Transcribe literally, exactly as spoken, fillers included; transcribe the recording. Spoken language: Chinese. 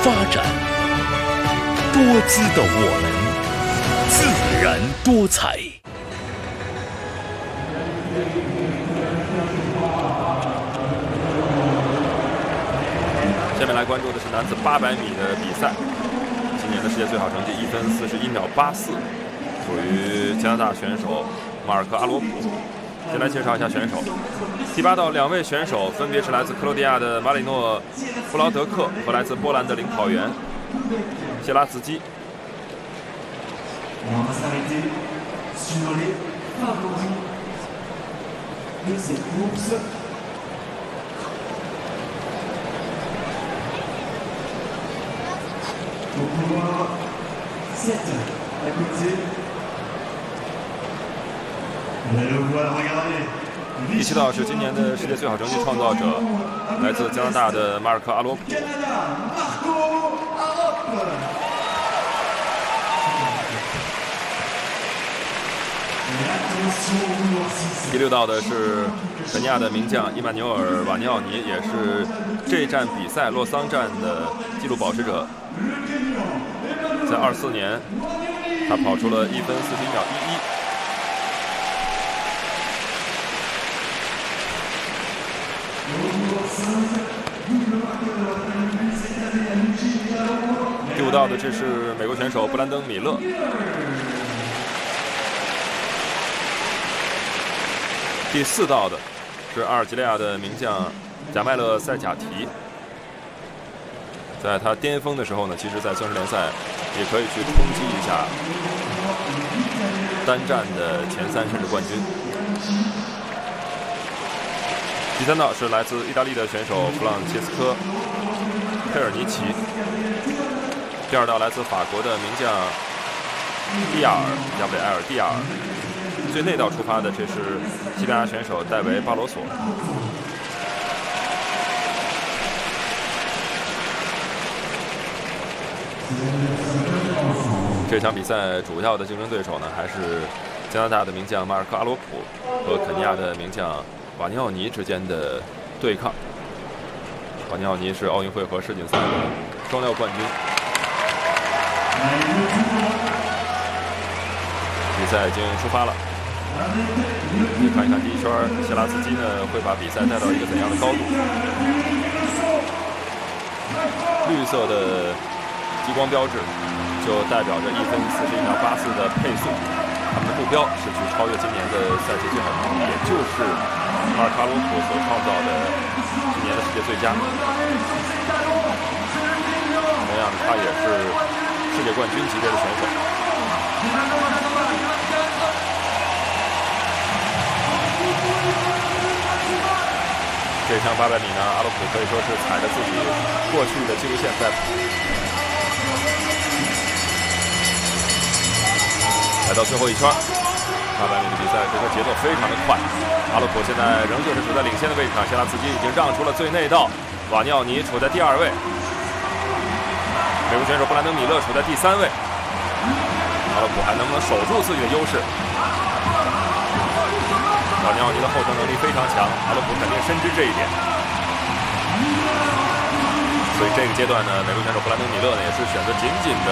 发展，多姿的我们，自然多彩。 下面来关注的是男子八百米的比赛，今年的世界最好成绩一分四十一秒八四，属于加拿大选手马尔科·阿罗普。先来介绍一下选手，第八道两位选手分别是来自克罗地亚的马里诺·布劳德克和来自波兰的领跑员谢拉茨基。第七道是今年的世界最好成绩创造者，来自加拿大的马尔科·阿罗普。第六道的是肯尼亚的名将伊曼纽尔·瓦尼奥尼，也是这一站比赛洛桑站的纪录保持者。在二四年，他跑出了一分四十一秒一一。第五道的这是美国选手布兰登·米勒。第四道的是阿尔及利亚的名将贾迈勒·塞贾提。在他巅峰的时候呢，其实在钻石联赛也可以去冲击一下单站的前三甚至冠军。第三道是来自意大利的选手弗朗切斯科·佩尔尼奇。第二道来自法国的名将蒂亚尔·加布里埃尔·蒂亚尔。最内道出发的这是西班牙选手戴维·巴罗索。这场比赛主要的竞争对手呢，还是加拿大的名将马尔科·阿罗普和肯尼亚的名将瓦尼奥尼之间的对抗。瓦尼奥尼是奥运会和世锦赛的双料冠军。比赛已经出发了，你看一看第一圈，谢拉茨基呢会把比赛带到一个怎样的高度？绿色的激光标志就代表着一分四十一秒八四的配速，他们的目标是去超越今年的赛季最好成绩，也就是马尔卡罗普所创造的今年的世界最佳。同样的，他也是世界冠军级别的选手。这场八百米呢，阿罗普可以说是踩着自己过去的纪录线在跑。来到最后一圈，八百米的比赛这个节奏非常的快。阿罗普现在仍旧是处在领先的位置上，谢拉茨基已经让出了最内道，瓦尼奥尼处在第二位，美国选手布兰登·米勒处在第三位。阿罗普还能不能守住自己的优势？瓦尼奥尼的后程能力非常强，阿罗普肯定深知这一点。所以这个阶段呢，美国选手布兰登·米勒呢也是选择紧紧的